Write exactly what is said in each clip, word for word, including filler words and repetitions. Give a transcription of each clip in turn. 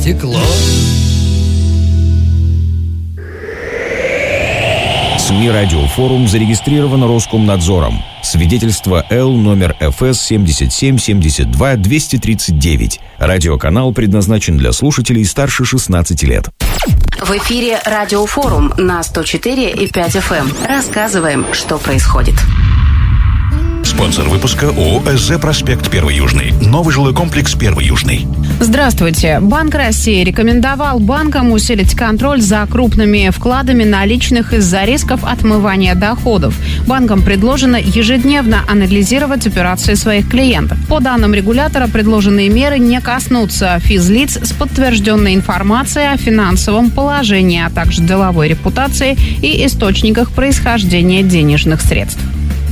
стекло. СМИ «Радиофорум» зарегистрировано Роскомнадзором. Свидетельство Л номер эф эс семьдесят семь семьдесят два двести тридцать девять. Радиоканал предназначен для слушателей старше шестнадцати лет. В эфире «Радиофорум» на сто четыре и пять эф эм. Рассказываем, что происходит. Спонсор выпуска ООО «СЗ Проспект Первый Южный». Новый жилой комплекс Первый Южный. Здравствуйте. Банк России рекомендовал банкам усилить контроль за крупными вкладами наличных из-за рисков отмывания доходов. Банкам предложено ежедневно анализировать операции своих клиентов. По данным регулятора, предложенные меры не коснутся физлиц с подтвержденной информацией о финансовом положении, а также деловой репутации и источниках происхождения денежных средств.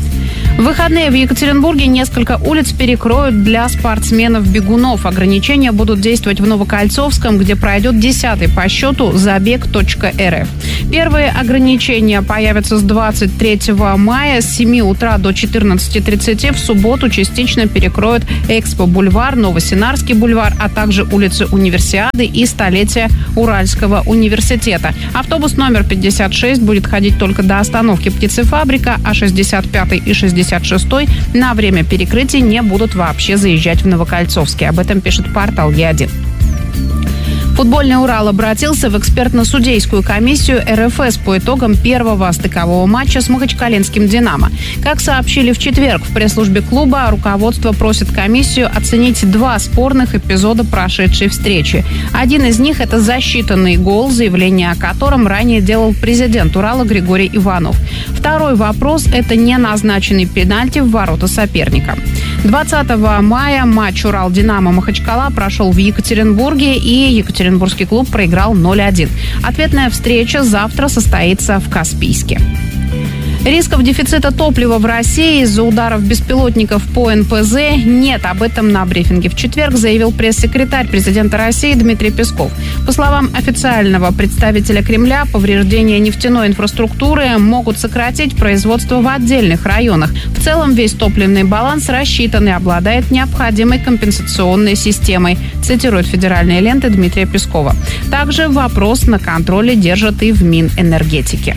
В выходные в Екатеринбурге несколько улиц перекроют для спортсменов-бегунов. Ограничения будут действовать в Новокольцовском, где пройдет десятый по счету забег точка эр эф. Первые ограничения появятся с двадцать третьего мая с семи утра до четырнадцати тридцати. В субботу частично перекроют Экспо-бульвар, Новосинарский бульвар, а также улицы Универсиады и столетия Уральского университета. Автобус номер пятьдесят шесть будет ходить только до остановки «Птицефабрика», а шестьдесят пятый и шестьдесят шестой на время перекрытий не будут вообще заезжать в Новокольцовский. Об этом пишет портал Е один. Футбольный «Урал» обратился в экспертно-судейскую комиссию эр эф эс по итогам первого стыкового матча с махачкалинским «Динамо». Как сообщили в четверг в пресс-службе клуба, руководство просит комиссию оценить два спорных эпизода прошедшей встречи. Один из них – это засчитанный гол, заявление о котором ранее делал президент «Урала» Григорий Иванов. Второй вопрос – это неназначенный пенальти в ворота соперника. двадцатого мая матч «Урал-Динамо» Махачкала прошел в Екатеринбурге, и Екатеринбургский клуб проиграл ноль один. Ответная встреча завтра состоится в Каспийске. Рисков дефицита топлива в России из-за ударов беспилотников по эн пэ зэ нет. Об этом на брифинге в четверг заявил пресс-секретарь президента России Дмитрий Песков. По словам официального представителя Кремля, повреждения нефтяной инфраструктуры могут сократить производство в отдельных районах. В целом весь топливный баланс рассчитан и обладает необходимой компенсационной системой, цитирует федеральные ленты Дмитрия Пескова. Также вопрос на контроле держат и в Минэнергетике.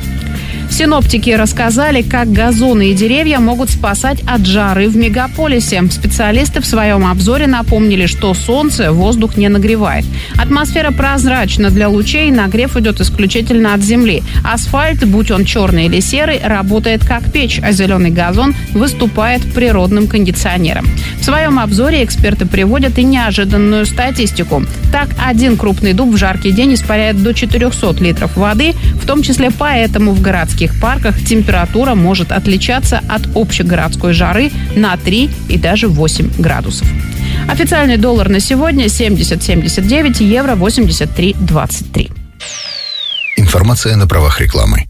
Синоптики рассказали, как газоны и деревья могут спасать от жары в мегаполисе. Специалисты в своем обзоре напомнили, что солнце воздух не нагревает. Атмосфера прозрачна для лучей, нагрев идет исключительно от земли. Асфальт, будь он черный или серый, работает как печь, а зеленый газон выступает природным кондиционером. В своем обзоре эксперты приводят и неожиданную статистику. Так, один крупный дуб в жаркий день испаряет до четырехсот литров воды, в том числе поэтому в городских В парках температура может отличаться от общегородской жары на три и даже восемь градусов. Официальный доллар на сегодня семьдесят семьдесят девять, евро восемьдесят три двадцать три. Информация на правах рекламы.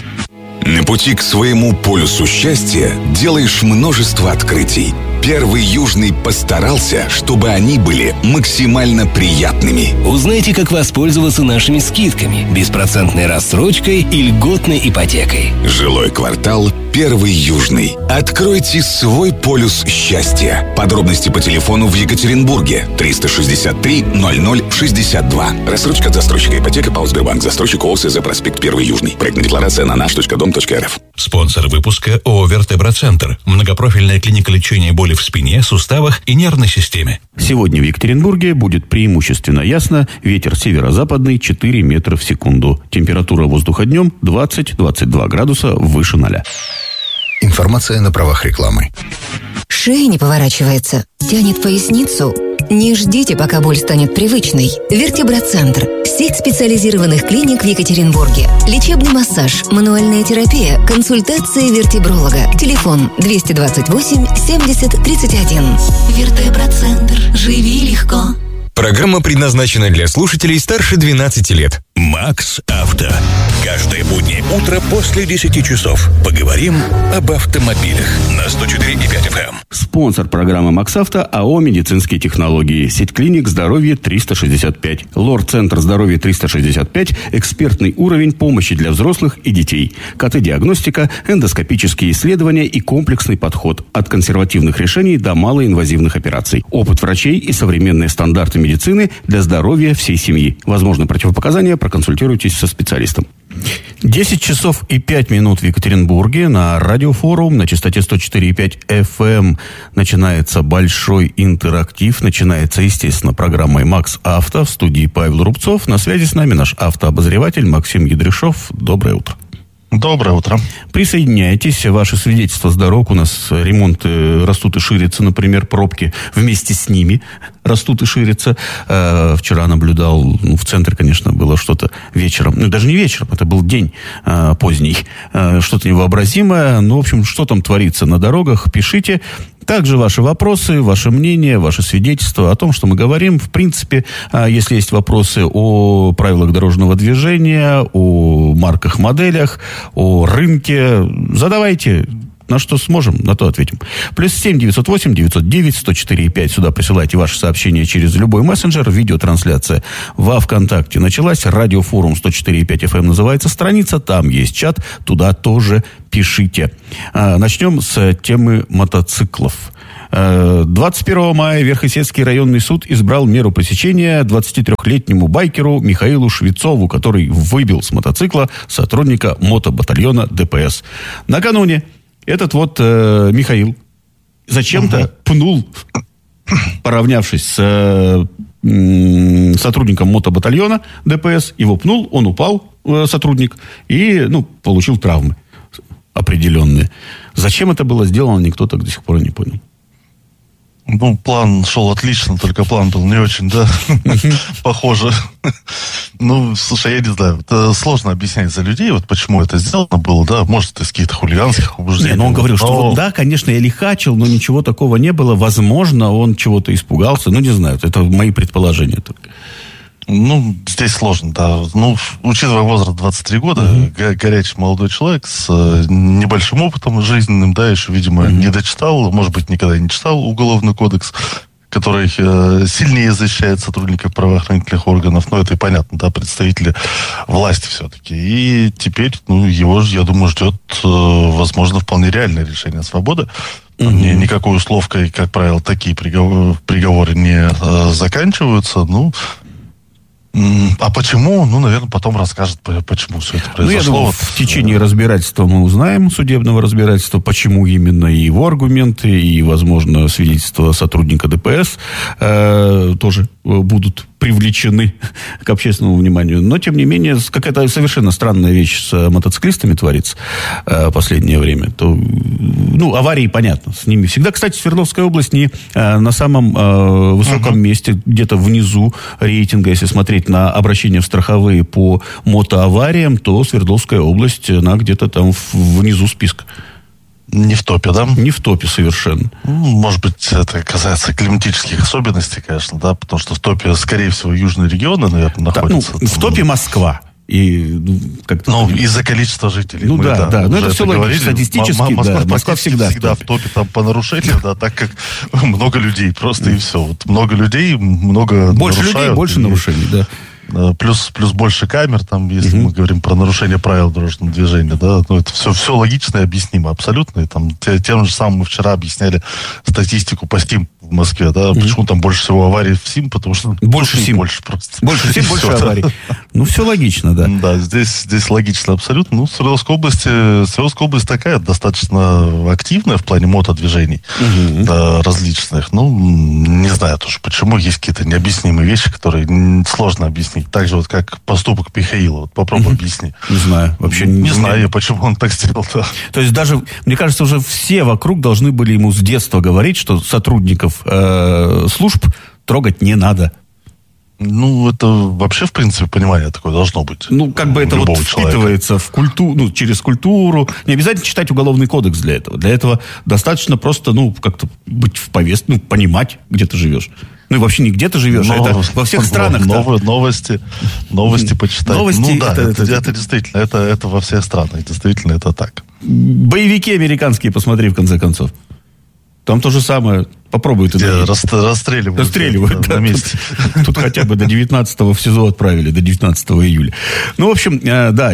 На пути к своему полюсу счастья делаешь множество открытий. Первый Южный постарался, чтобы они были максимально приятными. Узнайте, как воспользоваться нашими скидками, беспроцентной рассрочкой и льготной ипотекой. Жилой квартал «Первый Южный». Откройте свой полюс счастья. Подробности по телефону в Екатеринбурге триста шестьдесят три ноль ноль шестьдесят два. Рассрочка от застройщика ипотека ПАО «Сбербанк». Застройщик ООО «СЗ Проспект Первый Южный». Проектная декларация на наш точка дом точка эр эф. Спонсор выпуска ООО «Вертебра-центр». Многопрофильная клиника лечения боли в спине, суставах и нервной системе. Сегодня в Екатеринбурге будет преимущественно ясно. Ветер северо-западный четыре метра в секунду. Температура воздуха днем двадцать-двадцать два градуса выше ноля. Информация на правах рекламы. Шея не поворачивается, тянет поясницу. Не ждите, пока боль станет привычной. Вертебра-центр. Сеть специализированных клиник в Екатеринбурге. Лечебный массаж, мануальная терапия, консультации вертебролога. Телефон двести двадцать восемь семьдесят тридцать один. Вертебра-центр. Живи легко. Программа предназначена для слушателей старше двенадцати лет. Макс Авто. Каждое буднее утро после десяти часов поговорим об автомобилях на сто четыре и пять эф эм. Спонсор программы «МаксАвто» АО «Медицинские технологии». Сеть клиник «Здоровье триста шестьдесят пять». Лор-центр «Здоровье триста шестьдесят пять». Экспертный уровень помощи для взрослых и детей. КТ-диагностика, эндоскопические исследования и комплексный подход. От консервативных решений до малоинвазивных операций. Опыт врачей и современные стандарты медицины для здоровья всей семьи. Возможно, противопоказания, проконсультируйтесь со специалистом. десять часов и пять минут в Екатеринбурге. На радиофорум на частоте сто четыре и пять эф эм начинается большой интерактив. Начинается, естественно, программой «Макс Авто». В студии Павел Рубцов. На связи с нами наш автообозреватель Максим Ядришов. Доброе утро. Доброе утро. Присоединяйтесь. Ваши свидетельства с дорог. У нас ремонты растут и ширятся. Например, пробки вместе с ними растут и ширятся. Э, вчера наблюдал, ну, в центре, конечно, было что-то вечером. Ну, даже не вечером, это был день э, поздний. Э, что-то невообразимое. Ну, в общем, что там творится на дорогах, пишите. Также ваши вопросы, ваше мнение, ваши свидетельства о том, что мы говорим. В принципе, если есть вопросы о правилах дорожного движения, о марках, моделях, о рынке, задавайте. На что сможем, на то ответим. Плюс семь девятьсот восемь девятьсот девять сто четыре и пять. Сюда присылайте ваши сообщения через любой мессенджер. Видеотрансляция во ВКонтакте началась. Радиофорум сто четыре и пять эф эм называется страница. Там есть чат. Туда тоже пишите. А, начнем с темы мотоциклов. двадцать первого мая Верхесецкий районный суд избрал меру пресечения двадцатитрёхлетнему байкеру Михаилу Швецову, который выбил с мотоцикла сотрудника мотобатальона дэ пэ эс. Накануне этот вот э, Михаил зачем-то угу. пнул, поравнявшись с э, сотрудником мотобатальона дэ пэ эс, его пнул, он упал, э, сотрудник, и, ну, получил травмы определенные. Зачем это было сделано, никто так до сих пор и не понял. Ну, план шел отлично, только план был не очень, да, похоже. Ну, слушай, я не знаю, это сложно объяснять за людей, вот почему это сделано было, да, может, из каких-то хулиганских побуждений. Не, но он говорил, что вот, да, конечно, я лихачил, но ничего такого не было, возможно, он чего-то испугался, ну, не знаю, это мои предположения только. Ну, здесь сложно, да. Ну, учитывая возраст двадцать три года, uh-huh. го- горячий молодой человек с э, небольшим опытом жизненным, да, еще, видимо, uh-huh. не дочитал, может быть, никогда не читал Уголовный кодекс, который э, сильнее защищает сотрудников правоохранительных органов, ну, это и понятно, да, представители власти все-таки. И теперь, ну, его, я думаю, ждет, э, возможно, вполне реальное решение свободы. Uh-huh. Ни, никакой условкой, как правило, такие приговор, приговоры не э, заканчиваются, ну... А почему? Ну, наверное, потом расскажет, почему все это произошло. Ну, я думаю, в течение разбирательства мы узнаем, судебного разбирательства, почему именно и его аргументы, и, возможно, свидетельства сотрудника дэ пэ эс э, тоже будут привлечены к общественному вниманию. Но, тем не менее, какая-то совершенно странная вещь с мотоциклистами творится э, в последнее время. То, ну, аварии, понятно, с ними всегда. Кстати, Свердловская область не э, на самом э, высоком uh-huh. месте, где-то внизу рейтинга, если смотреть на обращения в страховые по мотоавариям, то Свердловская область, она где-то там внизу списка. Не в топе, да? Не в топе совершенно. Может быть, это касается климатических особенностей, конечно, да, потому что в топе, скорее всего, южные регионы, наверное, находятся. Да, ну, в топе Москва. И, ну, как-то ну, из-за количества жителей. Ну, мы, да, да. Но это все логично. Статистически, М- Москва, да. Москва всегда, всегда в топе. в топе там по нарушениям, да, так как много людей просто и все. Вот много людей, много больше людей, больше нарушений, да. Плюс, плюс больше камер, там, если uh-huh. мы говорим про нарушение правил дорожного движения, да, ну, это все, все логично и объяснимо абсолютно. И там, те, тем же самым мы вчера объясняли статистику по СТИМ в Москве, да, uh-huh. почему там больше всего аварий в СИМ, потому что больше СИМ, больше просто. Больше СИМ, больше аварий. Ну, все логично, да. Да, здесь, здесь логично абсолютно. Ну, Свердловская область, Свердловская область такая, достаточно активная в плане мотодвижений uh-huh. да, различных. Ну, не знаю тоже, почему есть какие-то необъяснимые вещи, которые сложно объяснить. Так же вот, как поступок Михаила. Вот попробуй mm-hmm. объясни. Не знаю. Вообще не, не знаю, почему он так сделал. Да. То есть даже, мне кажется, уже все вокруг должны были ему с детства говорить, что сотрудников э, служб трогать не надо. Ну, это вообще, в принципе, понимание такое должно быть. Ну, как бы это вот впитывается в культуру, ну, через культуру. Не обязательно читать уголовный кодекс для этого. Для этого достаточно просто, ну, как-то быть в повестке, ну, понимать, где ты живешь. Ну и вообще не где ты живешь, а это во всех странах. Новые новости, новости почитать. Новости, ну да, это, это, это, это действительно, это, это во всех странах, действительно, это так. Боевики американские посмотри, в конце концов. Там то же самое. Попробуй ты. Рас, расстреливают. Расстреливают, да, на месте. Тут, тут хотя бы до девятнадцатого в СИЗО отправили, до девятнадцатого июля. Ну, в общем, э, да,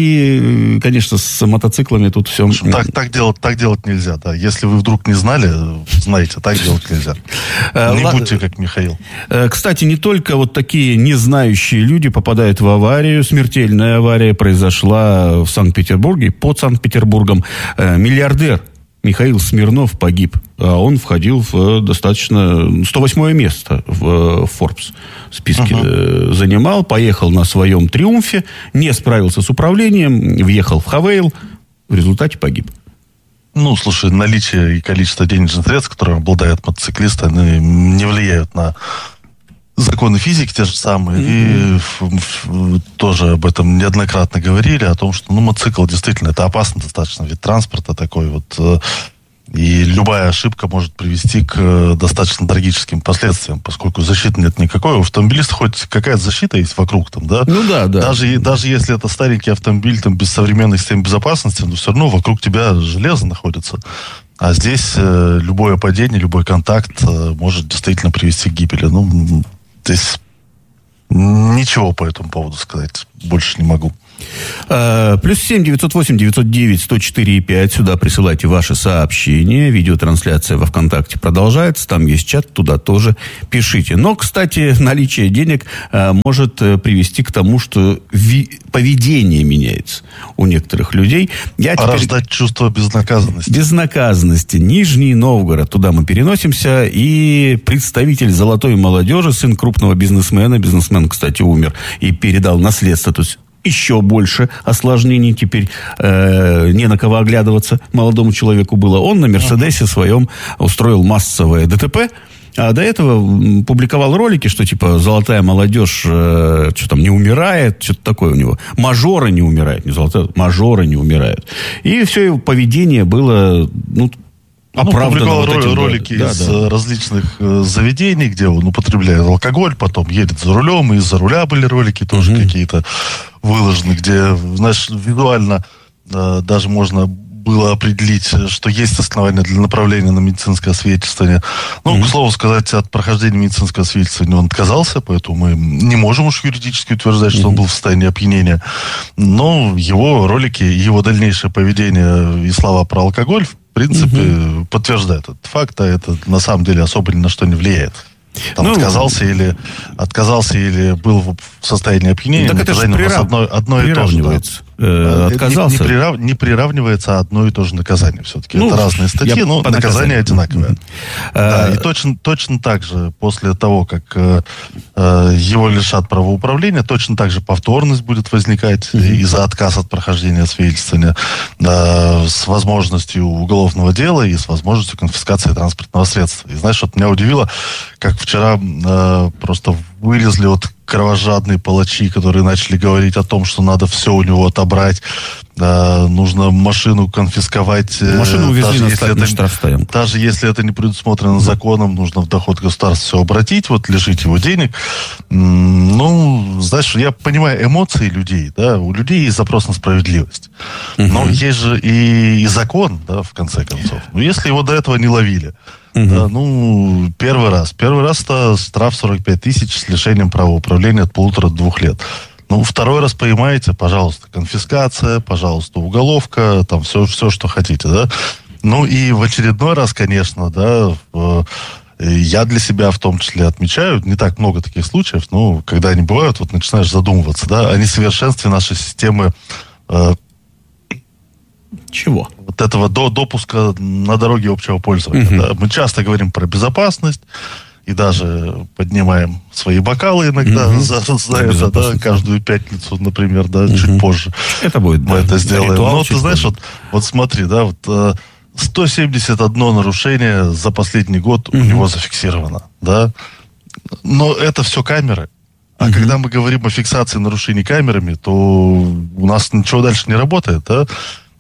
и, конечно, с мотоциклами тут все... Общем, так, так, делать, так делать нельзя, да. Если вы вдруг не знали, знаете, так делать нельзя. Не будьте как Михаил. Кстати, не только вот такие незнающие люди попадают в аварию. Смертельная авария произошла в Санкт-Петербурге, под Санкт-Петербургом. Миллиардер Михаил Смирнов погиб. А он входил в достаточно... сто восьмое место в Forbes списке uh-huh. занимал. Поехал на своем Триумфе. Не справился с управлением. Въехал в Хавейл. В результате погиб. Ну, слушай, наличие и количество денежных средств, которые обладают мотоциклисты, они не влияют на законы физики те же самые. Mm-hmm. И ф- ф- тоже об этом неоднократно говорили, о том, что ну, мотоцикл действительно это опасный достаточно вид транспорта такой вот. И любая ошибка может привести к достаточно трагическим последствиям, поскольку защиты нет никакой. У автомобилиста хоть какая-то защита есть вокруг там, да? Ну да, да. Даже, даже если это старенький автомобиль там, без современной системы безопасности, но все равно вокруг тебя железо находится. А здесь э, любое падение, любой контакт э, может действительно привести к гибели. Ну, здесь ничего по этому поводу сказать больше не могу. Uh, плюс семь девятьсот восемь девятьсот девять сто четыре и пять. Сюда присылайте ваши сообщения. Видеотрансляция во ВКонтакте продолжается. Там есть чат, туда тоже пишите. Но, кстати, наличие денег uh, может uh, привести к тому, что ви- поведение меняется у некоторых людей. Я Порождать теперь... чувство безнаказанности. Безнаказанности. Нижний Новгород. Туда мы переносимся. И представитель золотой молодежи, сын крупного бизнесмена. Бизнесмен, кстати, умер и передал наследство. То есть еще больше осложнений теперь э, не на кого оглядываться молодому человеку было. Он на Мерседесе своем устроил массовое ДТП. А до этого публиковал ролики, что типа золотая молодежь э, что там не умирает, что-то такое у него. Мажоры не умирают, не золотая, мажоры не умирают. И все его поведение было, ну, оправдано. Ну, вот этим, ролики да, из да. различных э, заведений, где он употребляет алкоголь, потом едет за рулем, и из-за руля были ролики тоже mm-hmm. какие-то выложены, где, знаешь, визуально э, даже можно было определить, что есть основания для направления на медицинское освидетельствование. Ну, mm-hmm. к слову сказать, от прохождения медицинского освидетельствования он отказался, поэтому мы не можем уж юридически утверждать, что mm-hmm. он был в состоянии опьянения. Но его ролики, его дальнейшее поведение и слова про алкоголь, в принципе, mm-hmm. подтверждают этот факт, а это на самом деле особо ни на что не влияет. Там ну, отказался или отказался или был в состоянии опьянения, так наказание это же прирав... одно, одно и то же. Да. Э, отказался. Не, не, прирав... не приравнивается одно и то же наказание все-таки. Ну, это разные статьи, но наказание одинаковое. Mm-hmm. Да, и точно, точно так же после того, как э, э, его лишат правоуправления, точно так же повторность будет возникать mm-hmm. из-за отказа от прохождения свидетельствования э, с возможностью уголовного дела и с возможностью конфискации транспортного средства. И знаешь, вот меня удивило, как вчера э, просто вылезли вот кровожадные палачи, которые начали говорить о том, что надо все у него отобрать, э, нужно машину конфисковать. Э, Машину увезли на, если на это, штрафстоянку. даже если это не предусмотрено законом, нужно в доход государства все обратить, вот лишить его денег. М-м, ну, знаешь, я понимаю эмоции людей, да, у людей есть запрос на справедливость. Uh-huh. Но есть же и, и закон, да, в конце концов. Ну, если его до этого не ловили, Uh-huh. да, ну, первый раз. Первый раз это штраф сорок пять тысяч с лишением права управления от полутора до двух лет. Ну, второй раз поймаете, пожалуйста, конфискация, пожалуйста, уголовка, там все, все, что хотите, да. Ну, и в очередной раз, конечно, да, в, я для себя в том числе отмечаю, не так много таких случаев, но когда они бывают, вот начинаешь задумываться, да, о несовершенстве нашей системы э, Чего? Вот этого до, допуска на дороге общего пользования. Uh-huh. Да. Мы часто говорим про безопасность и даже поднимаем свои бокалы иногда uh-huh. за, за это, да, каждую пятницу, например, да, uh-huh. чуть позже. Это будет, мы да, это сделаем. ритуал. Но ты знаешь, вот, вот смотри, да, вот сто семьдесят одно нарушение за последний год uh-huh. у него зафиксировано, да. Но это все камеры. А uh-huh. когда мы говорим о фиксации нарушений камерами, то у нас ничего дальше не работает, да.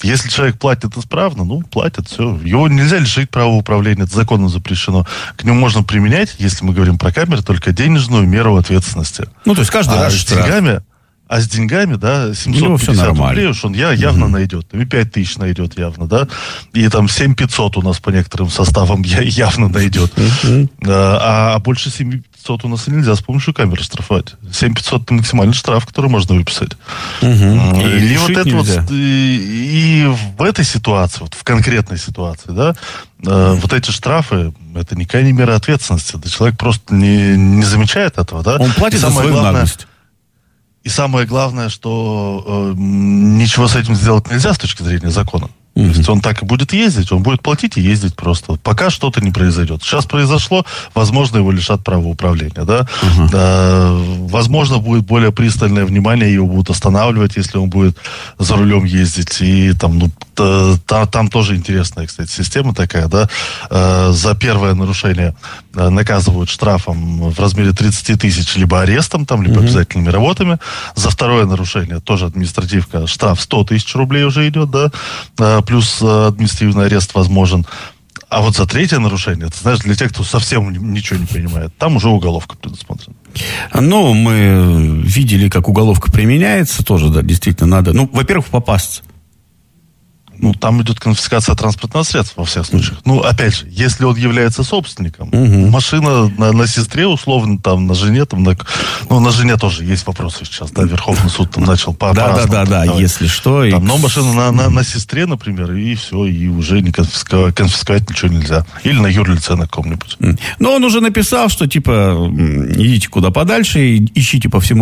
Если человек платит исправно, ну, платит, все. Его нельзя лишить права управления, это законом запрещено. К нему можно применять, если мы говорим про камеры, только денежную меру ответственности. Ну, то есть каждый а раз с штраф. деньгами, а с деньгами, да, семьсот пятьдесят рублей уж он я, явно угу. найдет. И пять тысяч найдет явно, да. И там семь тысяч пятьсот у нас по некоторым составам я, явно найдет. Угу. А, а больше семь тысяч пятьсот у нас и нельзя с помощью камеры штрафовать. семь тысяч пятьсот это максимальный штраф, который можно выписать. Угу. И, и вот это вот, и, и в этой ситуации, вот в конкретной ситуации, да, э, вот эти штрафы, это никакая не мера ответственности. Да, человек просто не, не замечает этого, да. Он платит за свою главное, наглость. И самое главное, что э, ничего с этим сделать нельзя с точки зрения закона. Mm-hmm. То есть он так и будет ездить, он будет платить и ездить просто. Пока что-то не произойдет. Сейчас произошло, возможно, его лишат права управления, да. Uh-huh. Э, возможно, будет более пристальное внимание, его будут останавливать, если он будет за рулем ездить. И там, ну, та, там тоже интересная, кстати, система такая, да. Э, за первое нарушение э, наказывают штрафом в размере тридцать тысяч, либо арестом, там, либо uh-huh. обязательными работами. За второе нарушение тоже административка, штраф сто тысяч рублей уже идет, да. Э, плюс административный арест возможен. А вот за третье нарушение, ты знаешь, для тех, кто совсем ничего не понимает, там уже уголовка предусмотрена. Ну, мы видели, как уголовка применяется, тоже, да, действительно надо. Ну, во-первых, попасться. Ну, там идет конфискация транспортного средства во всех случаях. Ну, опять же, если он является собственником, угу. машина на, на сестре, условно, там, на жене, там, на, ну, на жене тоже есть вопросы сейчас, да, Верховный суд там начал по Да, да, да, да, если что. Там, но машина на, на, на сестре, например, и все, и уже не конфисковать, конфисковать ничего нельзя. Или на юрлице на каком-нибудь. Но он уже написал, что, типа, идите куда подальше, ищите по всему